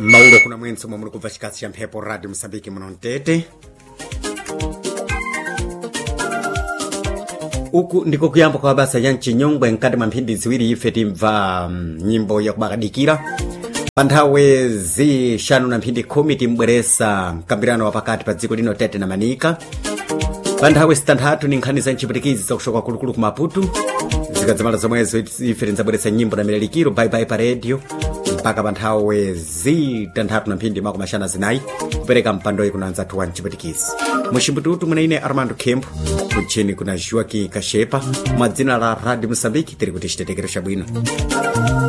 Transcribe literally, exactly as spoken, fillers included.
Mauro kuna mwenso mwa mnuku vashikasi ya mpepo Radio Msambiki mnontete. Uku ndiko kuyamba kwa basa yanchi nyongwe nkade mampindi ziwiri ifeti mva um, nyimbo ya kubakadikira. Pantawe zi shanu na mpindi komiti mbweresa kambirano wapakati pa dziko lino tete na manika. Pantawe stantatu ni nkhani za nchiputikizi za kushoka kulukulu kumaputu. Zikazimala za mwezo ifeti nzabweresa nyimbo na milalikiro bye bye pa radio. Mpaka pantawe zi tantatu na mpindi mako mashana zinai kupereka mpandoi kunanza tuwa nchiputikizi. Mwishimbututu munaine Armando Kempo kuchini kuna Joaquim Kashepa madzina la Radio Msambiki tiri kuti chitetekeresha bwino.